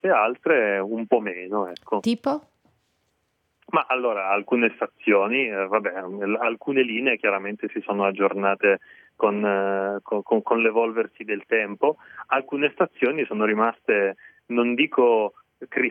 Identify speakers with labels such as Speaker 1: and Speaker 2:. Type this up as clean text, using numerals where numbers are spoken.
Speaker 1: e altre un po' meno, ecco.
Speaker 2: Tipo?
Speaker 1: Ma allora, alcune stazioni, alcune linee chiaramente si sono aggiornate con l'evolversi del tempo, alcune stazioni sono rimaste, non dico